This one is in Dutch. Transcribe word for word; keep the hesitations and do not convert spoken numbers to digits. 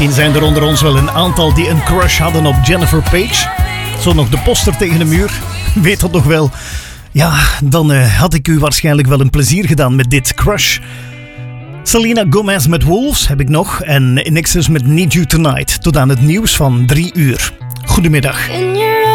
Misschien zijn er onder ons wel een aantal die een crush hadden op Jennifer Page. Zo nog de poster tegen de muur. Weet dat nog wel? Ja, dan uh, had ik u waarschijnlijk wel een plezier gedaan met dit Crush. Selena Gomez met Wolves heb ik nog. En In Excess met Need You Tonight. Tot aan het nieuws van drie uur. Goedemiddag.